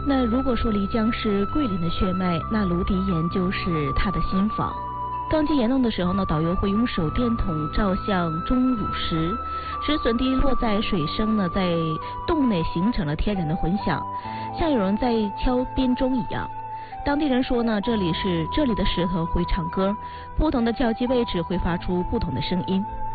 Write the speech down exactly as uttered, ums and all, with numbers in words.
那如果说漓江是桂林的血脉，那芦笛岩就是它的心房。当击岩洞的时候呢，导游会用手电筒照向钟乳石，使笋滴落在水声呢，在洞内形成了天然的混响，像有人在敲编钟一样。当地人说呢，这里是这里的石头会唱歌，不同的交击位置会发出不同的声音。